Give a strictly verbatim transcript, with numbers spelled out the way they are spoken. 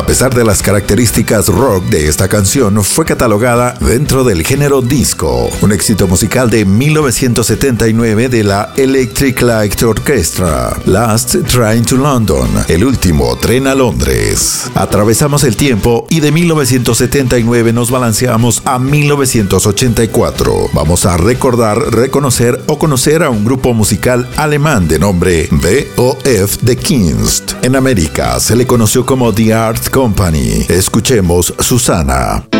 pesar de las características rock de esta canción, fue catalogada dentro del género disco, un éxito musical de mil novecientos setenta y nueve de la Electric Light Orchestra, Last Train to London, el último tren a Londres. Atravesamos el tiempo y de mil novecientos setenta y nueve nos balanceamos a mil novecientos ochenta y cuatro. Vamos a recordar, reconocer o conocer a un grupo musical alemán de nombre V O F The Kunst. En América se le conoció como The Art Company. Escuchemos Susana.